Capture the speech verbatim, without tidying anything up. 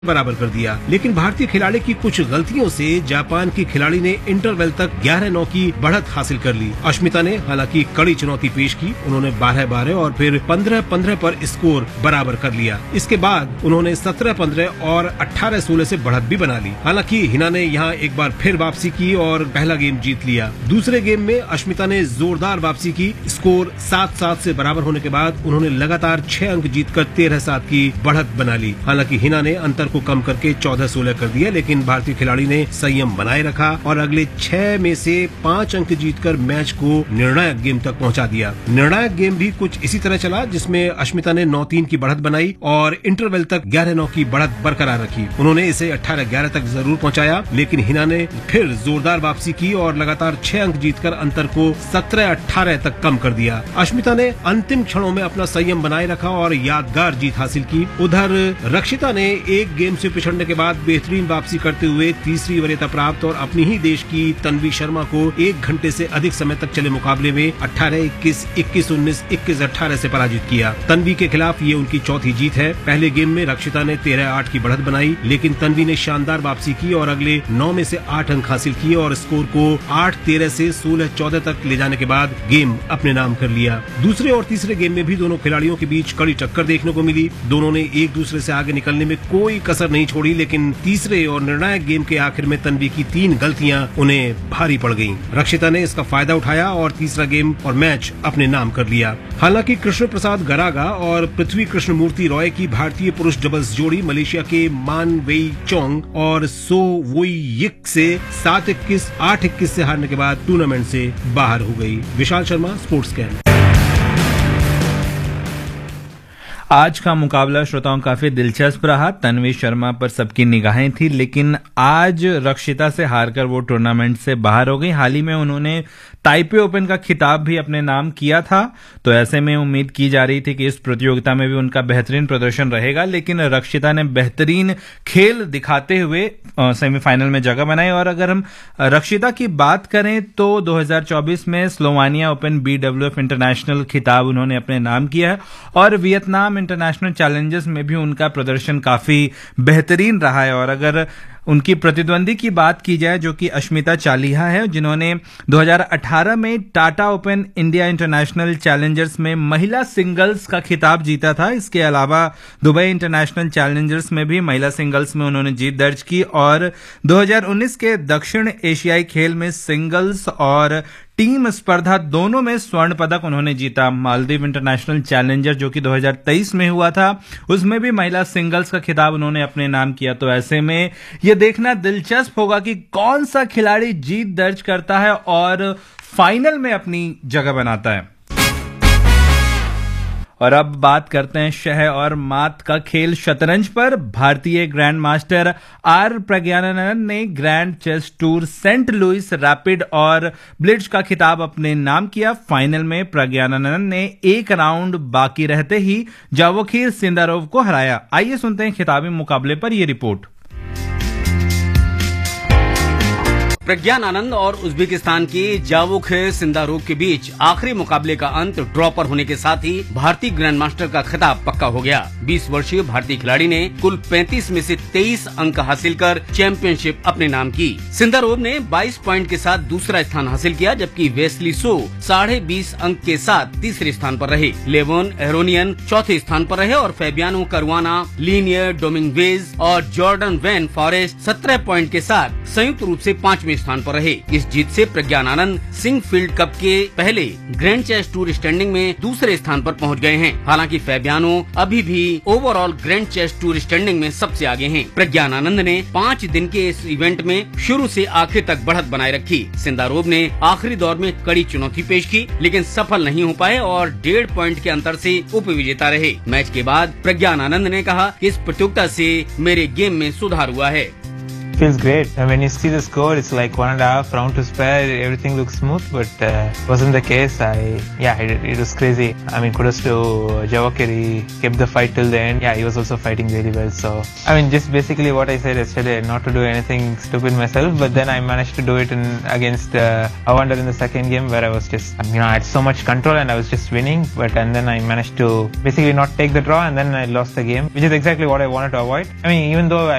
बराबर कर दिया। लेकिन भारतीय खिलाड़ी की कुछ गलतियों से जापान की खिलाड़ी ने इंटरवल तक ग्यारह नौ की बढ़त हासिल कर ली। अश्मिता ने हालांकि कड़ी चुनौती पेश की। उन्होंने बारह बारह और फिर पंद्रह पंद्रह पर स्कोर बराबर कर लिया। इसके बाद उन्होंने सत्रह पंद्रह और अठारह सोलह से बढ़त भी बना ली। हालांकि हिना ने यहाँ एक बार फिर वापसी की और पहला गेम जीत लिया। दूसरे गेम में अश्मिता ने जोरदार वापसी की। स्कोर सात सात से बराबर होने के बाद उन्होंने लगातार छह अंक जीतकर तेरह सात की बढ़त बना ली। हालांकि हिना ने अंतर को कम करके चौदह सोलह कर दिया, लेकिन भारतीय खिलाड़ी ने संयम बनाए रखा और अगले छह में से पांच अंक जीतकर मैच को निर्णायक गेम तक पहुंचा दिया। निर्णायक गेम भी कुछ इसी तरह चला, जिसमें अश्मिता ने नौ तीन की बढ़त बनाई और इंटरवल तक ग्यारह नौ की बढ़त बरकरार रखी। उन्होंने इसे अठारह ग्यारह तक जरूर पहुंचाया, लेकिन हिना ने फिर जोरदार वापसी की और लगातार छह अंक जीतकर अंतर को सत्रह अठारह तक कम कर दिया। अश्मिता ने अंतिम क्षणों में अपना संयम बनाए रखा और यादगार जीत हासिल की। उधर रक्षिता ने एक गेम से पिछड़ने के बाद बेहतरीन वापसी करते हुए तीसरी वरीयता प्राप्त और अपनी ही देश की तन्वी शर्मा को एक घंटे से अधिक समय तक चले मुकाबले में अठारह इक्कीस, इक्कीस उन्नीस, इक्कीस अठारह से पराजित किया। तन्वी के खिलाफ ये उनकी चौथी जीत है। पहले गेम में रक्षिता ने तेरह आठ की बढ़त बनाई, लेकिन तन्वी ने शानदार वापसी की और अगले नौ में से आठ अंक हासिल किए और स्कोर को आठ तेरह से सोलह चौदह तक ले जाने के बाद गेम अपने नाम कर लिया। दूसरे और तीसरे गेम में भी दोनों खिलाड़ियों के बीच कड़ी टक्कर देखने को मिली। दोनों ने एक दूसरे से आगे निकलने में कोई कसर नहीं छोड़ी, लेकिन तीसरे और निर्णायक गेम के आखिर में तन्वी की तीन गलतियां उन्हें भारी पड़ गईं। रक्षिता ने इसका फायदा उठाया और तीसरा गेम और मैच अपने नाम कर लिया। हालांकि कृष्ण प्रसाद गरागा और पृथ्वी कृष्णमूर्ति रॉय की भारतीय पुरुष डबल्स जोड़ी मलेशिया के मान वेई चोंग और सो वोई यिक से सात इक्कीस, आठ इक्कीस से हारने के बाद टूर्नामेंट से बाहर हो गई। Vishal Sharma, sports can. आज का मुकाबला श्रोताओं काफी दिलचस्प रहा। तन्वी शर्मा पर सबकी निगाहें थी, लेकिन आज रक्षिता से हारकर वो टूर्नामेंट से बाहर हो गई। हाल ही में उन्होंने ताइपे ओपन का खिताब भी अपने नाम किया था, तो ऐसे में उम्मीद की जा रही थी कि इस प्रतियोगिता में भी उनका बेहतरीन प्रदर्शन रहेगा, लेकिन रक्षिता ने बेहतरीन खेल दिखाते हुए सेमीफाइनल में जगह बनाई। और अगर हम रक्षिता की बात करें तो दो हज़ार चौबीस में स्लोवानिया ओपन बीडब्ल्यूएफ इंटरनेशनल खिताब उन्होंने अपने नाम किया है और वियतनाम इंटरनेशनल चैलेंजेस में भी उनका प्रदर्शन काफी बेहतरीन रहा है। और अगर उनकी प्रतिद्वंदी की बात की जाए, जो कि अश्मिता चालिहा है, जिन्होंने दो हज़ार अठारह में Tata open India international Challengers में महिला सिंगल्स का खिताब जीता था। इसके अलावा दुबई इंटरनेशनल चैलेंजर्स में भी महिला सिंगल्स में उन्होंने जीत दर्ज की और दो हज़ार उन्नीस के दक्षिण एशियाई खेल में सिंगल्स और टीम स्पर्धा दोनों में स्वर्ण पदक उन्होंने जीता। मालदीव इंटरनेशनल चैलेंजर जो कि दो हज़ार तेईस में हुआ था, उसमें भी महिला सिंगल्स का खिताब उन्होंने अपने नाम किया। तो ऐसे में यह देखना दिलचस्प होगा कि कौन सा खिलाड़ी जीत दर्ज करता है और फाइनल में अपनी जगह बनाता है। और अब बात करते हैं शह और मात का खेल शतरंज पर। भारतीय ग्रैंड मास्टर आर प्रज्ञानानंद ने grand chess tour Saint Louis rapid और ब्लिट्ज का खिताब अपने नाम किया। फाइनल में प्रज्ञानानंद ने एक राउंड बाकी रहते ही जावोखिर सिंदारोव को हराया। आइए सुनते हैं खिताबी मुकाबले पर यह रिपोर्ट। प्रज्ञान आनंद और उज्बेकिस्तान के जावोखिर सिंदारोव के बीच आखिरी मुकाबले का अंत ड्रॉ पर होने के साथ ही भारतीय ग्रैंड मास्टर का खिताब पक्का हो गया। बीस वर्षीय भारतीय खिलाड़ी ने कुल पैंतीस में से तेईस अंक हासिल कर चैंपियनशिप अपने नाम की। सिंदारोव ने बाईस पॉइंट के साथ दूसरा स्थान हासिल किया, जबकि वेस्ली सो साढ़े बीस अंक के साथ तीसरे स्थान पर रहे। लेवन एरोनियन चौथे स्थान पर रहे और फेबियानो करुआना, लीनियर डोमिंगवेज और जॉर्डन वैन फॉरेस्ट सत्रह पॉइंट के साथ संयुक्त रूप से पांचवें स्थान पर रहे। इस जीत से प्रज्ञान आनंद सिंगफील्ड कप के पहले ग्रैंड चेस टूर स्टैंडिंग में दूसरे स्थान पर पहुंच गए हैं। हालांकि फेबियानो अभी भी overall grand chess tour standing में सबसे आगे हैं। प्रज्ञान आनंद ने पाँच दिन के इस इवेंट में शुरू से आखिर तक बढ़त बनाए रखी। सिंदारोव ने आखिरी दौर में कड़ी चुनौती पेश की, लेकिन सफल नहीं हो पाए और डेढ़ पॉइंट के अंतर से उप विजेता रहे। मैच के बाद प्रज्ञान आनंद ने कहा कि इस प्रतियोगिता से मेरे गेम में सुधार हुआ है। feels great. And when you see the score, it's like one and a half round to spare. Everything looks smooth, but uh, wasn't the case. I yeah, it, it was crazy. I mean, kudos to Javakeri. Kept the fight till the end. Yeah, he was also fighting really well. So I mean, just basically what I said yesterday, not to do anything stupid myself. But then I managed to do it in against uh, Avander in the second game, where I was just you know I had so much control and I was just winning. But and then I managed to basically not take the draw, and then I lost the game, which is exactly what I wanted to avoid. I mean, even though I